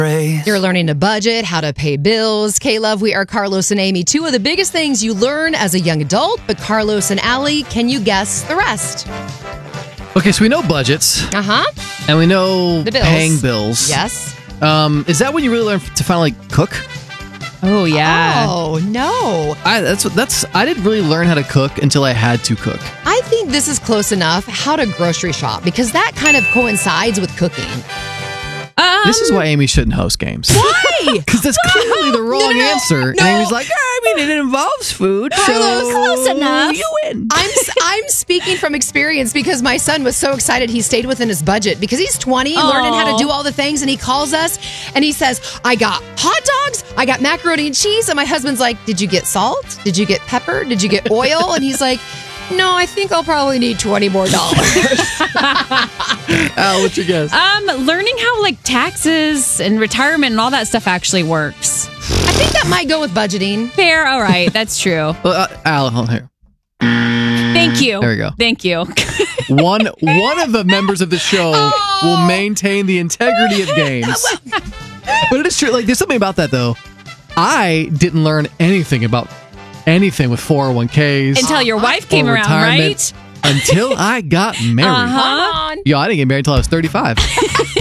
You're learning to budget, how to pay bills. K-Love, we are Carlos and Amy. Two of the biggest things you learn as a young adult, but Carlos and Allie, can you guess the rest? Okay, so we know budgets. Uh-huh. And we know The bills. paying bills. Yes. Is that when you really learn to finally cook? Oh, yeah. Oh, no. I didn't really learn how to cook until I had to cook. I think this is close enough how to grocery shop because that kind of coincides with cooking. This is why Amy shouldn't host games. Why? Because that's clearly the wrong answer. And Amy's like, I mean, it involves food, so close enough. you win. I'm speaking from experience because my son was so excited he stayed within his budget because he's 20 learning how to do all the things, and he calls us and he says, I got hot dogs, I got macaroni and cheese, and my husband's like, did you get salt? Did you get pepper? Did you get oil? And he's like, no, I think I'll probably need $20 more. Al, what's your guess? Learning how like taxes and retirement and all that stuff actually works. I think that might go with budgeting. Fair, all right, that's true. Al, hold here. Thank you. There we go. Thank you. One of the members of the show will maintain the integrity of games. But it is true. Like, there's something about that, though. I didn't learn anything with 401ks. Until your wife came or around, retirement right? Until I got married. Come on. Yo, I didn't get married until I was 35.